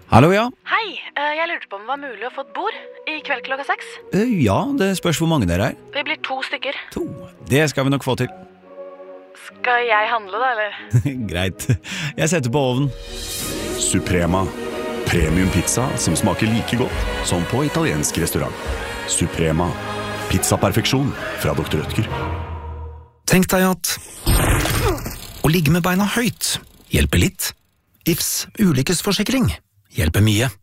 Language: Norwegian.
Hallo, ja. Hei, jeg lurte på om det var mulig å få et bord I kveld klokka 6. Ja, det spørs hvor mange dere er. Vi blir 2 stykker. 2. Det skal vi nok få til. Skal jeg handle da, eller? Greit. Jeg setter på ovnen. Suprema. Premium pizza som smaker like godt som på italiensk restaurant. Suprema. Pizzaperfeksjon fra Dr. Rødtger. Tenk deg at å ligge med beina høyt hjelper litt. Ifs ulykkesforsikring hjelper mye.